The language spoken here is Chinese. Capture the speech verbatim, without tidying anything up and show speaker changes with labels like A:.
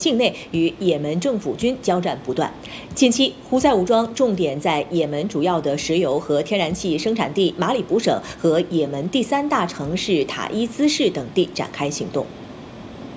A: 境内与也门政府军交战不断。近期，胡塞武装重点在也门主要的石油和天然气生产地马里卜省和也门第三大城市塔伊兹市等地展开行动。